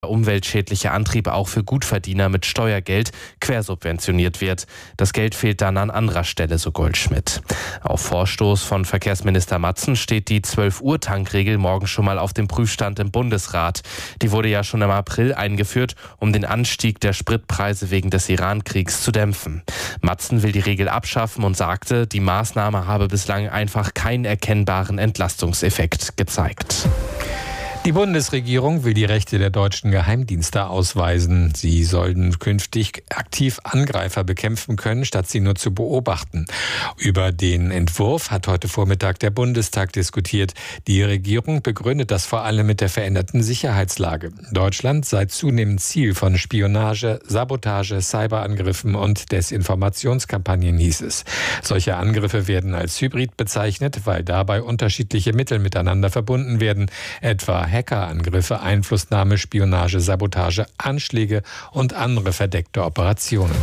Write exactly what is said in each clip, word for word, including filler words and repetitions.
umweltschädliche Antrieb auch für Gutverdiener mit Steuergeld quersubventioniert wird. Das Geld fehlt dann an anderer Stelle, so Goldschmidt. Auf Vorstoß von Verkehrsminister Matzen steht die zwölf-Uhr-Tankregel morgen schon mal auf dem Prüfstand im Bundesrat. Die wurde ja schon im April eingeführt, um den Anstieg der Spritpreise wegen des Iran-Kriegs zu dämpfen. Matzen will die Regel abschaffen und sagte, die Maßnahme habe bislang einfach keinen erkennbaren Entlastungseffekt gezeigt. Die Bundesregierung will die Rechte der deutschen Geheimdienste ausweisen. Sie sollen künftig aktiv Angreifer bekämpfen können, statt sie nur zu beobachten. Über den Entwurf hat heute Vormittag der Bundestag diskutiert. Die Regierung begründet das vor allem mit der veränderten Sicherheitslage. Deutschland sei zunehmend Ziel von Spionage, Sabotage, Cyberangriffen und Desinformationskampagnen, hieß es. Solche Angriffe werden als Hybrid bezeichnet, weil dabei unterschiedliche Mittel miteinander verbunden werden, etwa Hackerangriffe, Einflussnahme, Spionage, Sabotage, Anschläge und andere verdeckte Operationen.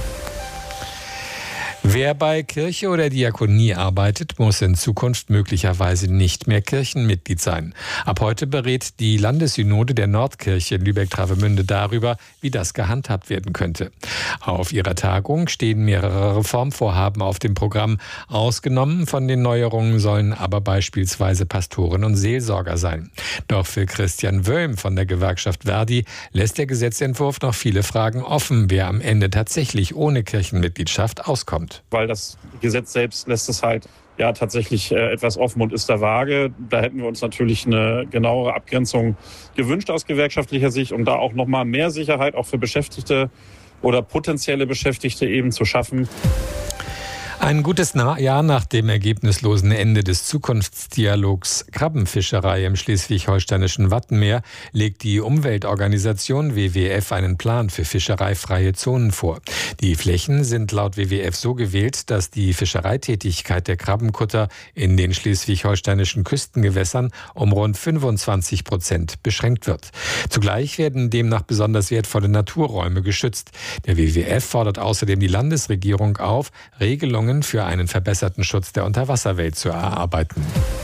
Wer bei Kirche oder Diakonie arbeitet, muss in Zukunft möglicherweise nicht mehr Kirchenmitglied sein. Ab heute berät die Landessynode der Nordkirche in Lübeck-Travemünde darüber, wie das gehandhabt werden könnte. Auf ihrer Tagung stehen mehrere Reformvorhaben auf dem Programm. Ausgenommen von den Neuerungen sollen aber beispielsweise Pastoren und Seelsorger sein. Doch für Christian Wöhm von der Gewerkschaft Verdi lässt der Gesetzentwurf noch viele Fragen offen, wer am Ende tatsächlich ohne Kirchenmitgliedschaft auskommt. Weil das Gesetz selbst lässt es halt ja tatsächlich äh, etwas offen und ist da vage. Da hätten wir uns natürlich eine genauere Abgrenzung gewünscht aus gewerkschaftlicher Sicht, um da auch noch mal mehr Sicherheit auch für Beschäftigte oder potenzielle Beschäftigte eben zu schaffen. Ein gutes Jahr nach dem ergebnislosen Ende des Zukunftsdialogs Krabbenfischerei im schleswig-holsteinischen Wattenmeer legt die Umweltorganisation W W F einen Plan für fischereifreie Zonen vor. Die Flächen sind laut W W F so gewählt, dass die Fischereitätigkeit der Krabbenkutter in den schleswig-holsteinischen Küstengewässern um rund fünfundzwanzig Prozent beschränkt wird. Zugleich werden demnach besonders wertvolle Naturräume geschützt. Der W W F fordert außerdem die Landesregierung auf, Regelungen für einen verbesserten Schutz der Unterwasserwelt zu erarbeiten.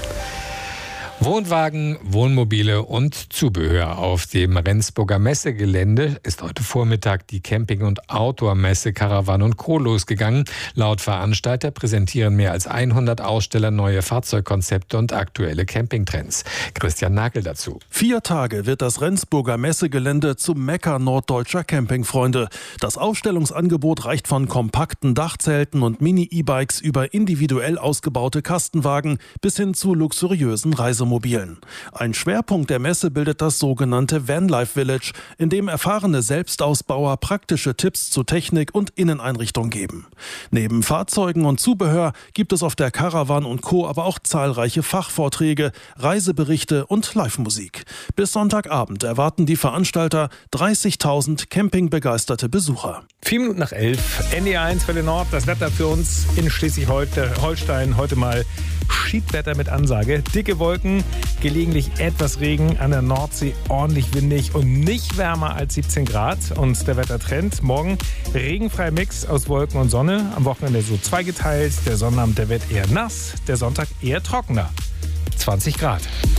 Wohnwagen, Wohnmobile und Zubehör. Auf dem Rendsburger Messegelände ist heute Vormittag die Camping- und Outdoor-Messe Caravan und Co. losgegangen. Laut Veranstalter präsentieren mehr als hundert Aussteller neue Fahrzeugkonzepte und aktuelle Campingtrends. Christian Nagel dazu. Vier Tage wird das Rendsburger Messegelände zum Mekka norddeutscher Campingfreunde. Das Ausstellungsangebot reicht von kompakten Dachzelten und Mini-E-Bikes über individuell ausgebaute Kastenwagen bis hin zu luxuriösen Reisemobilen. Ein Schwerpunkt der Messe bildet das sogenannte Vanlife Village, in dem erfahrene Selbstausbauer praktische Tipps zu Technik und Inneneinrichtung geben. Neben Fahrzeugen und Zubehör gibt es auf der Caravan und Co. aber auch zahlreiche Fachvorträge, Reiseberichte und Live-Musik. Bis Sonntagabend erwarten die Veranstalter dreißigtausend campingbegeisterte Besucher. Vier Minuten nach elf, N D R eins Welle Nord, das Wetter für uns in Schleswig-Holstein. Heute mal Schiedwetter mit Ansage. Dicke Wolken, gelegentlich etwas Regen, an der Nordsee ordentlich windig und nicht wärmer als siebzehn Grad. Und der Wettertrend, morgen regenfreier Mix aus Wolken und Sonne. Am Wochenende so zweigeteilt. Der Sonnabend, der wird eher nass, der Sonntag eher trockener. zwanzig Grad.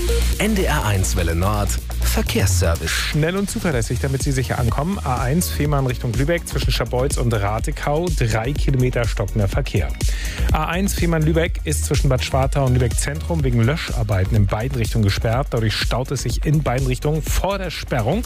N D R eins Welle Nord, Verkehrsservice. Schnell und zuverlässig, damit Sie sicher ankommen. A eins, Fehmarn Richtung Lübeck, zwischen Scharbeutz und Ratekau, drei Kilometer stockender Verkehr. A eins, Fehmarn-Lübeck ist zwischen Bad Schwartau und Lübeck Zentrum wegen Löscharbeiten in beiden Richtungen gesperrt. Dadurch staut es sich in beiden Richtungen vor der Sperrung.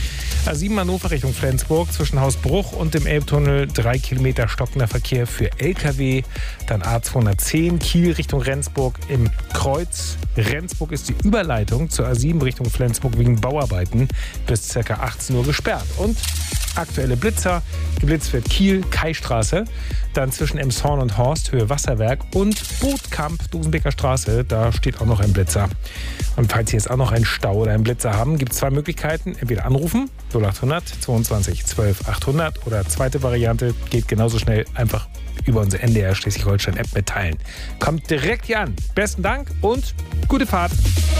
A sieben Hannover Richtung Flensburg, zwischen Hausbruch und dem Elbtunnel, drei Kilometer stockender Verkehr für L K W. Dann A zweihundertzehn, Kiel Richtung Rendsburg im Kreuz. Rendsburg ist die Überleitung zur A sieben Richtung Flensburg wegen Bauarbeiten bis ca. achtzehn Uhr gesperrt. Und aktuelle Blitzer, geblitzt wird Kiel, Kaistraße, dann zwischen Emshorn und Horst, Höhe Wasserwerk und Bootkamp, Dusenbeker Straße, da steht auch noch ein Blitzer. Und falls Sie jetzt auch noch einen Stau oder einen Blitzer haben, gibt es zwei Möglichkeiten. Entweder anrufen, null achthundert zweiundzwanzig zwölf achthundert, oder zweite Variante, geht genauso schnell, einfach über unsere N D R Schleswig-Holstein-App mitteilen. Kommt direkt hier an. Besten Dank und gute Fahrt.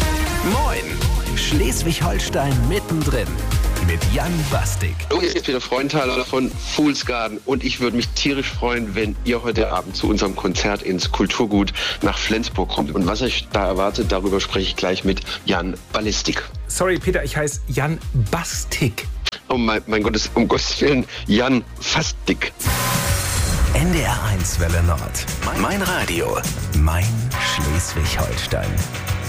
Moin, Schleswig-Holstein mittendrin. Mit Jan Bastik. Hallo, hier ist Peter Freundthaler von Fools Garden und ich würde mich tierisch freuen, wenn ihr heute Abend zu unserem Konzert ins Kulturgut nach Flensburg kommt. Und was euch da erwartet, darüber spreche ich gleich mit Jan Ballistik. Sorry, Peter, ich heiße Jan Bastik. Oh mein, mein Gott, um Gottes Willen, Jan, fast dick. N D R eins Welle Nord. Mein Radio. Mein Schleswig-Holstein.